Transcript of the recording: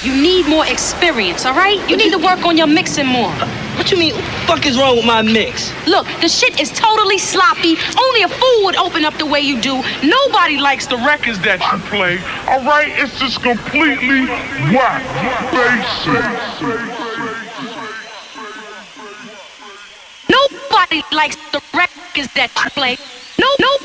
You need more experience, all right? You need to work on your mixing more. What you mean? What the fuck is wrong with my mix? Look, the shit is totally sloppy. Only a fool would open up the way you do. Nobody likes the records that you play. All right, it's just completely whack, basic. Nobody likes the records that you play. No.